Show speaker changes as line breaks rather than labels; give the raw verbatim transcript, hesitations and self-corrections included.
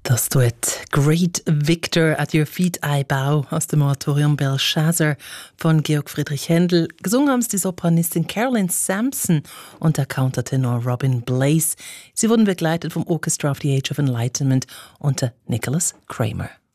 Das Duett Great Victor at Your Feet I Bow aus dem Oratorium Belshazzar von Georg Friedrich Händel. Gesungen haben es die Sopranistin Carolyn Sampson und der Countertenor Robin Blaze. Sie wurden begleitet vom Orchestra of the Age of Enlightenment unter Nicholas Kramer.